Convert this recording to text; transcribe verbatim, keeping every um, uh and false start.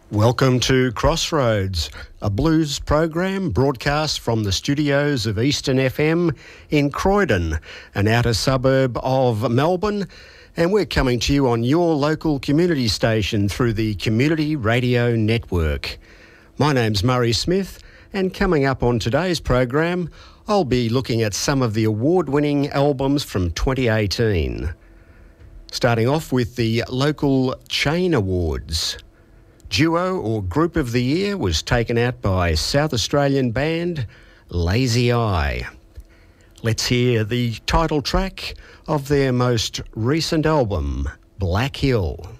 Welcome to Crossroads, a blues program broadcast from the studios of Eastern F M in Croydon, an outer suburb of Melbourne, and we're coming to you on your local community station through the Community Radio Network. My name's Murray Smith, and coming up on today's program, I'll be looking at some of the award-winning albums from twenty eighteen. Starting off with the local Chain Awards. Duo or Group of the Year was taken out by South Australian band Lazy Eye. Let's hear the title track of their most recent album, Black Hill.